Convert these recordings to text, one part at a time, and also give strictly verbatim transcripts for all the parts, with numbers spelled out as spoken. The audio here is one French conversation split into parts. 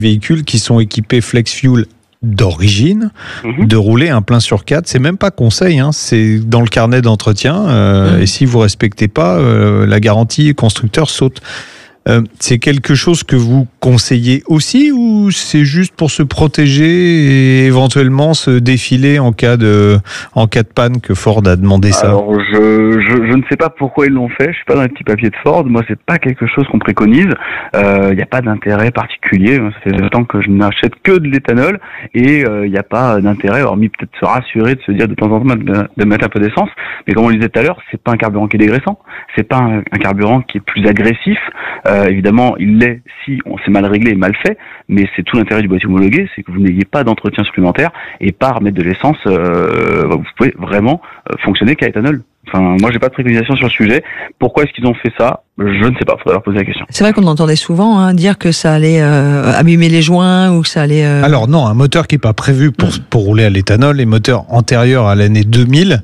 véhicules qui sont équipés Flex Fuel d'origine, mmh. de rouler un plein sur quatre. C'est même pas conseil, hein, c'est dans le carnet d'entretien. Euh, mmh. Et si vous respectez pas, euh, la garantie constructeur saute. Euh, c'est quelque chose que vous conseillez aussi, ou c'est juste pour se protéger et éventuellement se défiler en cas de, en cas de panne que Ford a demandé ça? Alors, je, je, je ne sais pas pourquoi ils l'ont fait. Je suis pas dans les petits papiers de Ford. Moi, c'est pas quelque chose qu'on préconise. Il euh, n'y a pas d'intérêt particulier. Ça fait longtemps que je n'achète que de l'éthanol et il euh, n'y a pas d'intérêt, hormis peut-être se rassurer, de se dire de temps en temps de, de mettre un peu d'essence. Mais comme on le disait tout à l'heure, c'est pas un carburant qui est dégraissant. C'est pas un, un carburant qui est plus agressif. Euh, évidemment, il l'est si on s'est mal réglé et mal fait, mais c'est tout l'intérêt du boîtier homologué, c'est que vous n'ayez pas d'entretien supplémentaire et pas remettre de l'essence, euh, vous pouvez vraiment euh, fonctionner qu'à éthanol. Enfin, moi, j'ai pas de préconisation sur le sujet. Pourquoi est-ce qu'ils ont fait ça? Je ne sais pas. Faudrait leur poser la question. C'est vrai qu'on entendait souvent hein, dire que ça allait euh, abîmer les joints ou que ça allait. Euh... Alors non, un moteur qui est pas prévu pour mmh. pour rouler à l'éthanol, les moteurs antérieurs à l'année deux mille,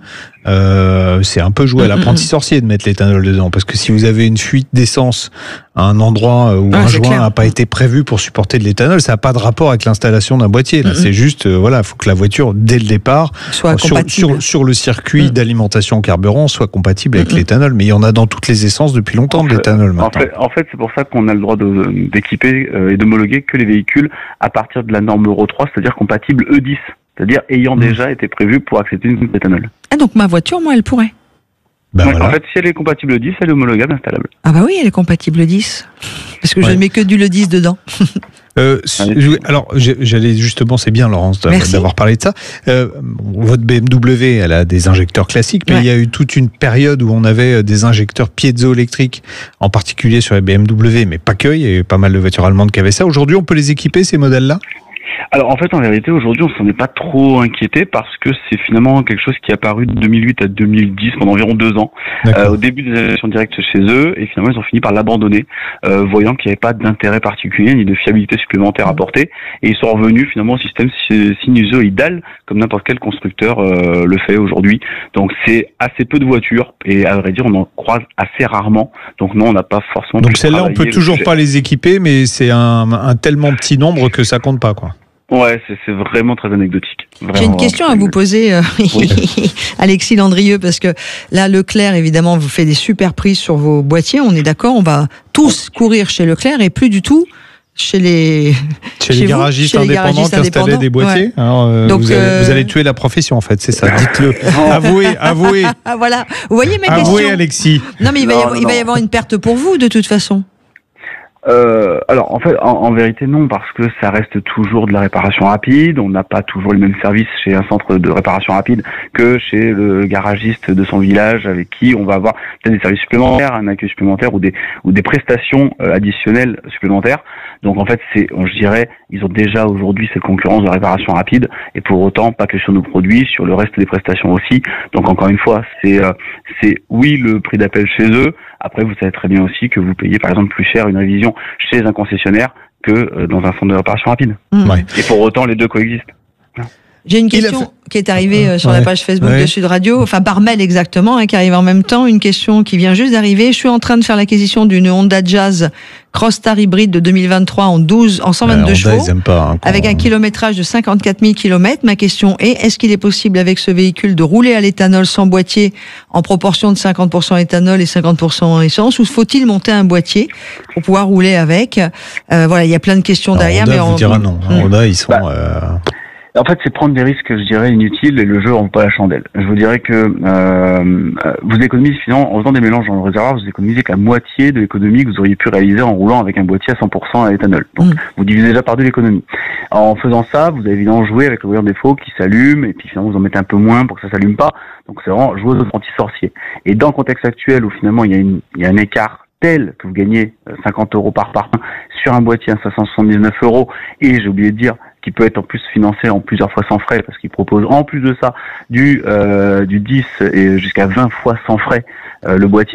euh, c'est un peu jouer à l'apprenti mmh. sorcier de mettre l'éthanol dedans, parce que si vous avez une fuite d'essence à un endroit où ah, un joint n'a pas mmh. été prévu pour supporter de l'éthanol, ça n'a pas de rapport avec l'installation d'un boîtier. Là, mmh. c'est juste, euh, voilà, faut que la voiture dès le départ soit sur, compatible sur sur le circuit mmh. d'alimentation en carburant soit compatible avec mmh. l'éthanol. Mais il y en a dans toutes les essences depuis longtemps. De l'éthanol maintenant. En fait, en fait, c'est pour ça qu'on a le droit de, d'équiper euh, et d'homologuer que les véhicules à partir de la norme Euro trois, c'est-à-dire compatible E dix, c'est-à-dire ayant mmh. déjà été prévu pour accepter une éthanol. Ah, donc ma voiture, moi, elle pourrait. Ben ouais, voilà. En fait, si elle est compatible E dix, elle est homologable, installable. Ah bah oui, elle est compatible E dix, parce que ouais. je ne mets que du E dix dedans. Euh, alors, j'allais justement, c'est bien, Laurence, d'avoir parlé de ça. Euh, votre B M W, elle a des injecteurs classiques, mais ouais. il y a eu toute une période où on avait des injecteurs piézoélectriques, en particulier sur les B M W, mais pas que, il y a eu pas mal de voitures allemandes qui avaient ça. Aujourd'hui, on peut les équiper, ces modèles-là ? Alors en fait, en vérité, aujourd'hui, on s'en est pas trop inquiété parce que c'est finalement quelque chose qui est apparu de deux mille huit à deux mille dix, pendant environ deux ans, euh, au début des injections directes chez eux, et finalement ils ont fini par l'abandonner, euh, voyant qu'il n'y avait pas d'intérêt particulier ni de fiabilité supplémentaire apportée, et ils sont revenus finalement au système sinusoïdal, comme n'importe quel constructeur euh, le fait aujourd'hui. Donc c'est assez peu de voitures, et à vrai dire, on en croise assez rarement. Donc non, on n'a pas forcément. Donc celles-là, on peut toujours pas les équiper, mais c'est un, un tellement petit nombre que ça compte pas, quoi. Ouais, c'est, c'est vraiment très anecdotique. Vraiment, J'ai une question à vous poser, euh, oui. Alexis Landrieux, parce que là, Leclerc, évidemment, vous fait des super prix sur vos boîtiers. On est d'accord, on va tous courir chez Leclerc et plus du tout chez les chez, chez les garagistes vous, indépendants les garagistes qui installaient des boîtiers. Ouais. Alors, euh, Donc, vous, allez, euh... vous allez tuer la profession, en fait, c'est ça. Dites-le. avouez, avouez. Ah voilà. Vous voyez mes avouez, questions. Avouez, Alexis. Non, mais il va, non, y avoir, non. il va y avoir une perte pour vous, de toute façon. Euh, alors en fait, en, en vérité non, parce que ça reste toujours de la réparation rapide. On n'a pas toujours les mêmes services chez un centre de réparation rapide que chez le garagiste de son village, avec qui on va avoir peut-être des services supplémentaires, un accueil supplémentaire ou des ou des prestations euh, additionnelles supplémentaires. Donc en fait, c'est, je dirais, ils ont déjà aujourd'hui cette concurrence de réparation rapide, et pour autant pas que sur nos produits, sur le reste des prestations aussi. Donc encore une fois, c'est euh, c'est oui le prix d'appel chez eux. Après, vous savez très bien aussi que vous payez par exemple plus cher une révision chez un concessionnaire que dans un centre de réparation rapide. Mmh. Ouais. Et pour autant, les deux coexistent. J'ai une question fait... qui est arrivée sur ouais. la page Facebook ouais. de Sud Radio, enfin par mail exactement, hein, qui arrive en même temps. Une question qui vient juste d'arriver. Je suis en train de faire l'acquisition d'une Honda Jazz Crossstar hybride de deux mille vingt-trois en douze, en cent vingt-deux chevaux, pas, hein, avec un kilométrage de cinquante-quatre mille kilomètres. Ma question est, est-ce qu'il est possible avec ce véhicule de rouler à l'éthanol sans boîtier en proportion de cinquante pour cent éthanol et cinquante pour cent essence, ou faut-il monter un boîtier pour pouvoir rouler avec? euh, Voilà, il y a plein de questions Alors, derrière. Honda mais vous on dira non. Mmh. Honda, ils sont... Bah. Euh... En fait, c'est prendre des risques, je dirais, inutiles, et le jeu rend pas la chandelle. Je vous dirais que euh, vous économisez, finalement, en faisant des mélanges dans le réservoir, vous économisez que la moitié de l'économie que vous auriez pu réaliser en roulant avec un boîtier à cent pour cent à éthanol. Donc, mmh. vous divisez déjà par deux l'économie. En faisant ça, vous avez évidemment joué avec le brouilleur défaut qui s'allume, et puis finalement, vous en mettez un peu moins pour que ça s'allume pas. Donc, c'est vraiment jouer aux apprentis sorciers. Et dans le contexte actuel où finalement, il y a, une, il y a un écart tel que vous gagnez cinquante euros par part sur un boîtier à cinq cent soixante-dix-neuf euros, et j'ai oublié de dire qui peut être en plus financé en plusieurs fois sans frais, parce qu'il propose en plus de ça du euh, du dix et jusqu'à vingt fois sans frais euh, le boîtier.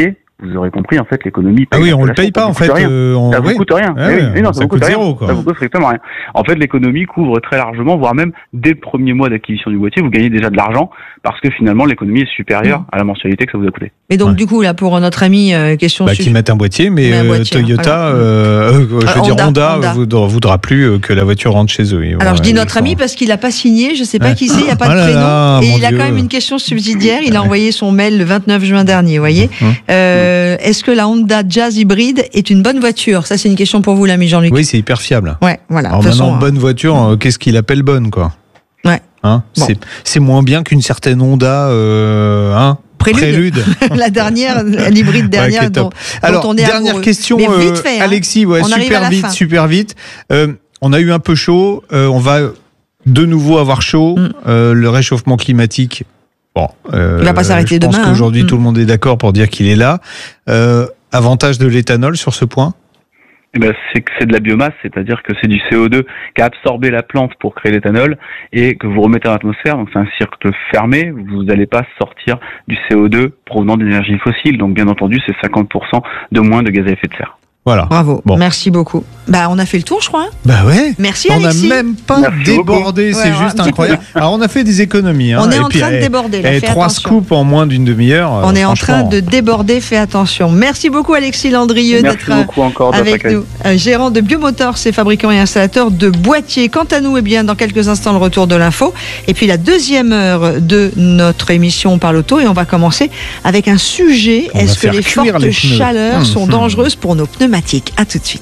vous aurez compris, en fait, l'économie. Ah oui, on le paye pas, en fait. Euh, on... Ça vous coûte rien. Ouais, oui, oui, non, ça, ça vous coûte, coûte zéro, rien. quoi. Ça vous coûte strictement rien. En fait, l'économie couvre très largement, voire même dès le premier mois d'acquisition du boîtier, vous gagnez déjà de l'argent parce que finalement, l'économie est supérieure mmh. à la mensualité que ça vous a coûté. Et donc, ouais. du coup, là, pour notre ami, euh, question bah, qui met un boîtier, mais, mais un boîtier, euh, Toyota, hein, euh, euh, je veux Honda, dire Honda, Honda. Voudra, voudra plus que la voiture rentre chez eux. Alors, je dis notre ami parce qu'il n'a pas signé, je ne sais pas ouais. qui c'est, il n'y a pas oh de prénom. Là, et il Dieu. a quand même une question subsidiaire. Il a envoyé son mail le vingt-neuf juin dernier, vous voyez. Hum. Euh, est-ce que la Honda Jazz hybride est une bonne voiture? Ça, c'est une question pour vous, l'ami Jean-Luc. Oui, c'est hyper fiable. Ouais, voilà. Alors maintenant, façon, bonne voiture, euh, qu'est-ce qu'il appelle bonne, quoi? Ouais. Hein bon. c'est, c'est moins bien qu'une certaine Honda, euh, hein Prélude. Prélude. La dernière, l'hybride dernière, ouais, dont, Alors, dont on est dernière amoureux. question, Mais vite fait, hein. Alexis, ouais, on super vite, super vite. Euh, on a eu un peu chaud, euh, on va de nouveau avoir chaud. Mm. Euh, le réchauffement climatique, bon, euh, il va pas s'arrêter demain. Je pense qu'aujourd'hui, hein. tout le monde est d'accord pour dire qu'il est là. Euh, avantage de l'éthanol sur ce point? Eh ben, c'est que c'est de la biomasse, c'est-à-dire que c'est du C O deux qu'a absorbé la plante pour créer l'éthanol et que vous remettez dans l'atmosphère. Donc c'est un cercle fermé. Vous n'allez pas sortir du C O deux provenant d'énergie fossile. Donc bien entendu, c'est cinquante pour cent de moins de gaz à effet de serre. Voilà. Bravo. Bon. Merci beaucoup. Bah, on a fait le tour, je crois. Bah ouais. Merci, on Alexis. On n'a même pas Merci débordé. C'est ouais, juste incroyable. Alors, on a fait des économies. Hein. On est et en puis, train de déborder. Là, et trois scoops en moins d'une demi-heure. On est en train de déborder. Fais attention. Merci beaucoup, Alexis Landrieux, d'être encore avec nous. Euh, gérant de Biomotors, c'est fabricant et installateur de boîtiers. Quant à nous, eh bien, dans quelques instants, le retour de l'info. Et puis, la deuxième heure de notre émission On parle auto. Et on va commencer avec un sujet. On Est-ce que les fortes les chaleurs mmh, sont mmh. dangereuses pour nos pneumatiques? À tout de suite.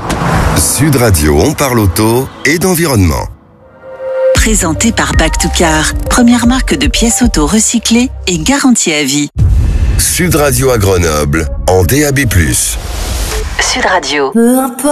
Sud Radio, on parle auto et d'environnement. Présenté par Back to Car, première marque de pièces auto recyclées et garantie à vie. Sud Radio à Grenoble, en D A B plus. Sud Radio. Peu importe.